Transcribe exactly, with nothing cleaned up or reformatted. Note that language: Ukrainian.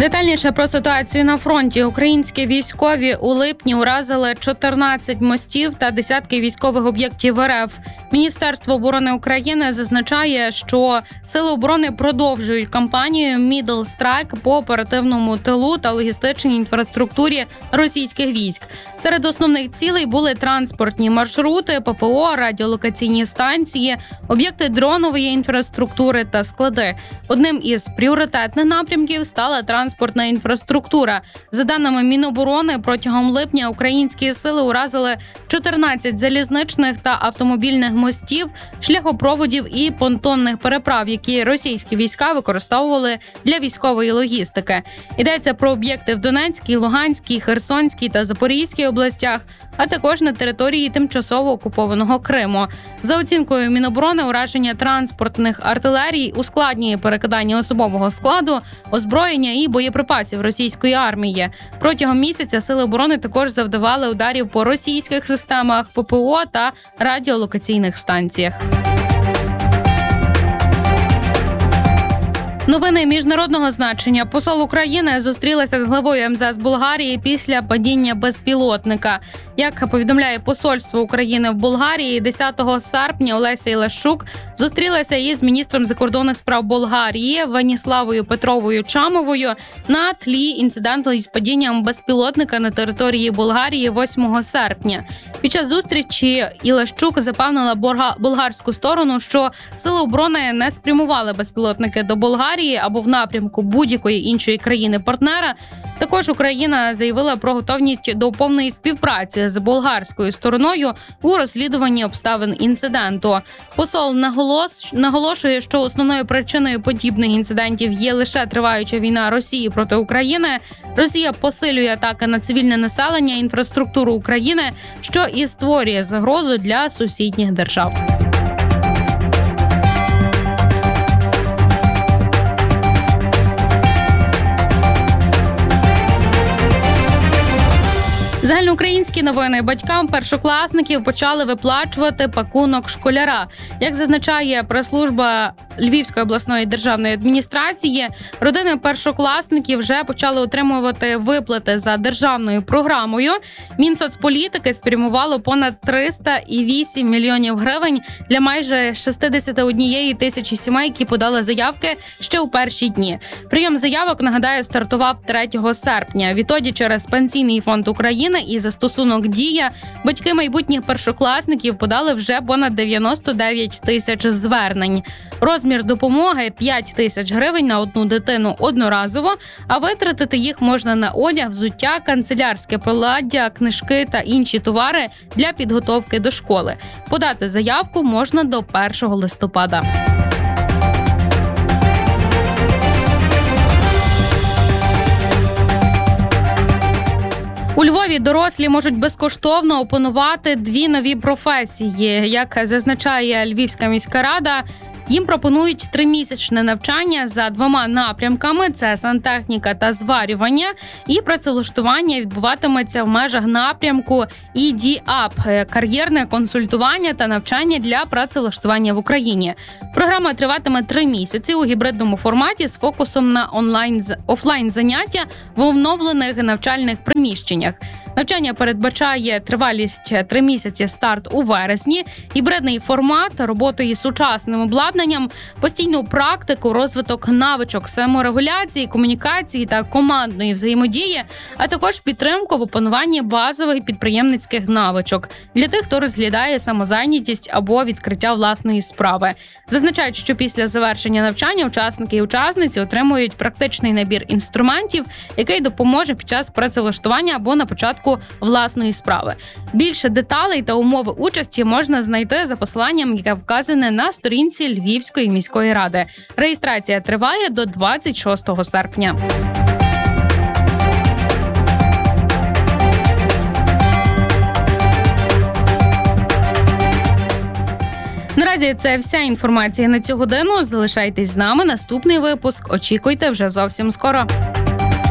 Детальніше про ситуацію на фронті. Українські військові у липні уразили чотирнадцять мостів та десятки військових об'єктів РФ. Міністерство оборони України зазначає, що сили оборони продовжують кампанію «Middle Strike» по оперативному тилу та логістичній інфраструктурі російських військ. Серед основних цілей були транспортні маршрути, ППО, радіолокаційні станції, об'єкти дронової інфраструктури та склади. Одним із пріоритетних напрямків стала транспортна інфраструктура. За даними Міноборони, протягом липня українські сили уразили чотирнадцять залізничних та автомобільних мостів, шляхопроводів і понтонних переправ, які російські війська використовували для військової логістики. Йдеться про об'єкти в Донецькій, Луганській, Херсонській та Запорізькій областях, а також на території тимчасово окупованого Криму. За оцінкою Міноборони, ураження транспортних артилерій ускладнює перекидання особового складу, озброєння і боєприпасів російської армії. Протягом місяця сили оборони також завдавали ударів по російських системах ППО та радіолокаційних станціях. Новини міжнародного значення. Посол України зустрілася з главою ем зе ес Болгарії після падіння безпілотника. Як повідомляє посольство України в Болгарії, десятого серпня Олеся Ілещук зустрілася із міністром закордонних справ Болгарії Веніславою Петровою Чамовою на тлі інциденту із падінням безпілотника на території Болгарії восьмого серпня. Під час зустрічі Ілещук запевнила болгарську сторону, що сили оборони не спрямували безпілотники до Болгарії або в напрямку будь-якої іншої країни-партнера. Також Україна заявила про готовність до повної співпраці з болгарською стороною у розслідуванні обставин інциденту. Посол наголос... наголошує, що основною причиною подібних інцидентів є лише триваюча війна Росії проти України. Росія посилює атаки на цивільне населення, інфраструктуру України, що і створює загрозу для сусідніх держав. Загальноукраїнські новини. Батькам першокласників почали виплачувати пакунок школяра. Як зазначає прес-служба Львівської обласної державної адміністрації, родини першокласників вже почали отримувати виплати за державною програмою. Мінсоцполітики спрямувало понад триста вісім мільйонів гривень для майже шістдесят однієї тисячі сімей, які подали заявки ще у перші дні. Прийом заявок, нагадаю, стартував третього серпня. Відтоді через Пенсійний фонд України і застосунок «Дія» батьки майбутніх першокласників подали вже понад дев'яносто дев'ять тисяч звернень. Розмір допомоги – п'ять тисяч гривень на одну дитину одноразово, а витратити їх можна на одяг, взуття, канцелярське приладдя, книжки та інші товари для підготовки до школи. Подати заявку можна до першого листопада. У Львові дорослі можуть безкоштовно опанувати дві нові професії. Як зазначає Львівська міська рада, їм пропонують тримісячне навчання за двома напрямками – це сантехніка та зварювання, і працевлаштування відбуватиметься в межах напрямку і ді ап – кар'єрне консультування та навчання для працевлаштування в Україні. Програма триватиме три місяці у гібридному форматі з фокусом на онлайн офлайн заняття в оновлених навчальних приміщеннях. Навчання передбачає тривалість три місяці, старт у вересні, гібридний формат, роботу із сучасним обладнанням, постійну практику, розвиток навичок саморегуляції, комунікації та командної взаємодії, а також підтримку в опануванні базових підприємницьких навичок для тих, хто розглядає самозайнятість або відкриття власної справи. Зазначають, що після завершення навчання учасники і учасниці отримують практичний набір інструментів, який допоможе під час працевлаштування або на початку власної справи. Більше деталей та умови участі можна знайти за посиланням, яке вказане на сторінці Львівської міської ради. Реєстрація триває до двадцять шостого серпня. Наразі це вся інформація на цю годину. Залишайтесь з нами. Наступний випуск очікуйте вже зовсім скоро.